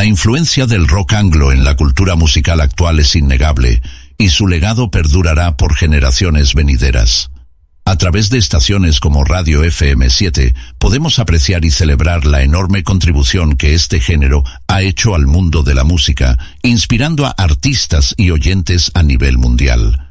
influencia del rock anglo en la cultura musical actual es innegable, y su legado perdurará por generaciones venideras. A través de estaciones como Radio FM7, podemos apreciar y celebrar la enorme contribución que este género ha hecho al mundo de la música, inspirando a artistas y oyentes a nivel mundial.